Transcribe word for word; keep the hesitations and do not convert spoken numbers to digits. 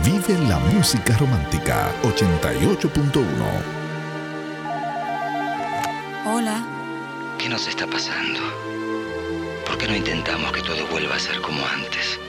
Vive la música romántica ochenta y ocho punto uno. Hola. ¿Qué nos está pasando? ¿Por qué no intentamos que todo vuelva a ser como antes?